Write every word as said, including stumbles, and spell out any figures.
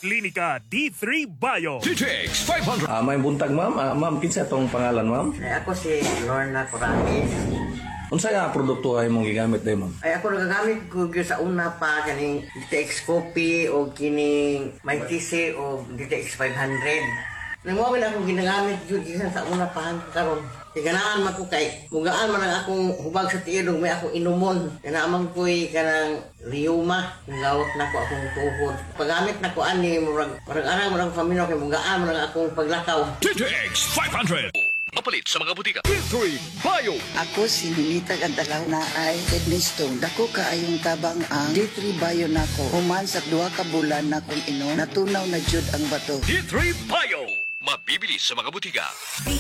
Klinika D three Bio. D T X five hundred. Ah, may buntag ma'am. Ah, ma'am, kinsa tong pangalan ma'am? Ay, ako si Lorna Corates. Unsay nga produkto ay mong gigamit day ma'am? Ay, ako nagagamit ko gyud sa una pa kaning D T X Coffee o kining May T C o D T X five hundred. Nanguha akong ginagamit gyud gisan sa una pa karon. Tiganaan man ko kay mugaan man ang akong hubag sa tiidog may akong inumon. Kanamang ko'y kanang liuma, gawat na ko akong tuhod. Paggamit na ko ani murag murag ara mo ang pamilya kay mugaan man ang akong paglakaw. D T X five hundred. Mapalit sa mga butika. D three Bio. Ako si Ninita Gandalaw na ay kidney stone. Dako ka ayong tabang ang D three Bio nako. Human sa duha ka bulan na kung inom, natunaw na jud ang bato. D three Bio. Mabibili sa mga butika. D